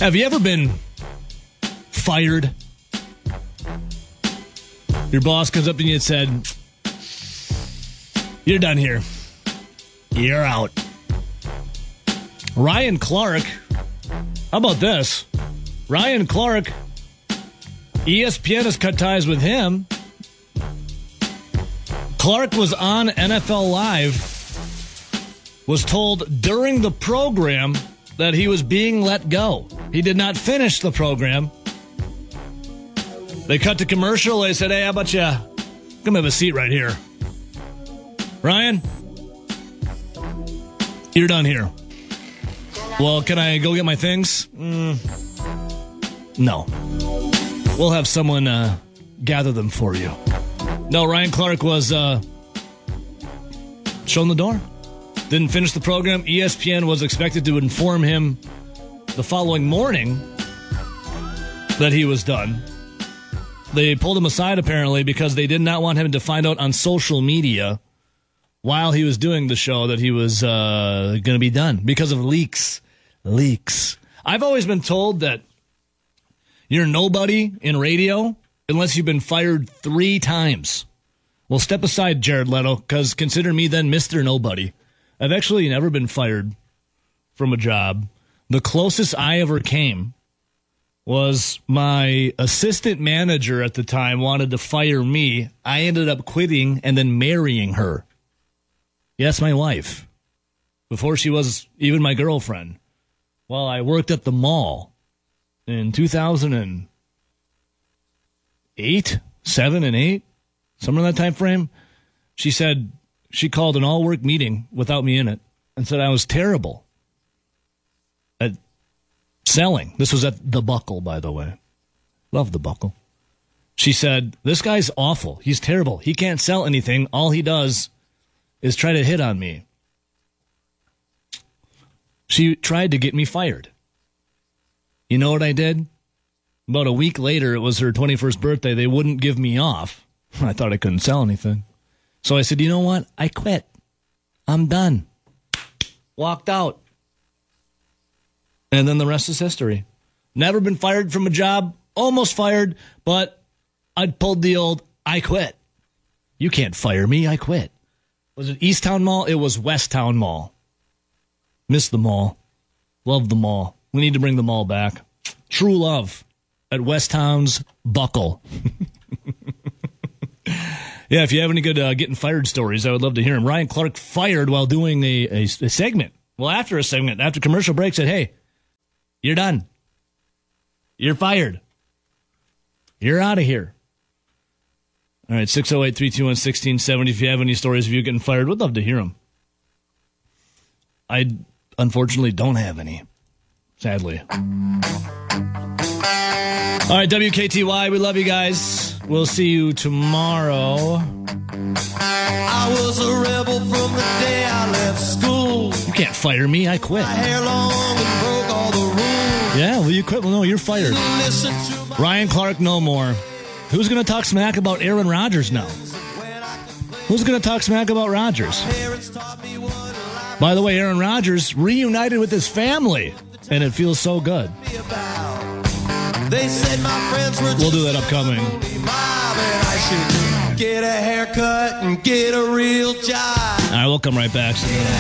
Have you ever been fired? Your boss comes up to you and said, "You're done here. You're out." Ryan Clark. How about this? Ryan Clark. ESPN has cut ties with him. Clark was on NFL Live, was told during the program that he was being let go. He did not finish the program. They cut to commercial. They said, "Hey, how about you come have a seat right here? Ryan, you're done here." "Well, can I go get my things?" No. "We'll have someone gather them for you." No, Ryan Clark was shown the door. Didn't finish the program. ESPN was expected to inform him the following morning that he was done. They pulled him aside, apparently, because they did not want him to find out on social media while he was doing the show that he was going to be done because of leaks. Leaks. I've always been told that you're nobody in radio unless you've been fired 3 times. Well, step aside, Jared Leto, because consider me then Mr. Nobody. I've actually never been fired from a job. The closest I ever came was my assistant manager at the time wanted to fire me. I ended up quitting and then marrying her. Yes, my wife. Before she was even my girlfriend. Well, I worked at the mall in 2008, 7 and 8, somewhere in that time frame. She said she called an all-work meeting without me in it and said I was terrible at selling. This was at The Buckle, by the way. Love The Buckle. She said, "This guy's awful. He's terrible. He can't sell anything. All he does is try to hit on me." She tried to get me fired. You know what I did? About a week later, it was her 21st birthday. They wouldn't give me off. I thought I couldn't sell anything. So I said, "You know what? I quit. I'm done." Walked out. And then the rest is history. Never been fired from a job. Almost fired, but I pulled the old, "I quit." You can't fire me. I quit. Was it Easttown Mall? It was Westtown Mall. Missed the mall. Love the mall. We need to bring the mall back. True love at Westtown's Buckle. Yeah, if you have any good getting fired stories, I would love to hear them. Ryan Clark fired while doing a segment. Well, after a segment, after commercial break, said, "Hey, you're done. You're fired. You're out of here." All right, 608-321-1670. If you have any stories of you getting fired, we'd love to hear them. I unfortunately don't have any, sadly. All right, WKTY, we love you guys. We'll see you tomorrow. I was a rebel from the day I left school. You can't fire me. I quit. My hair long and broke all the rules. Yeah, well, you quit. Well, no, you're fired. Ryan Clark, no more. Who's going to talk smack about Aaron Rodgers now? Who's going to talk smack about Rodgers? By the way, Aaron Rodgers reunited with his family, and it feels so good. They said my friends were We'll do that upcoming. I should get a haircut and get a real job. All right, we'll come right back.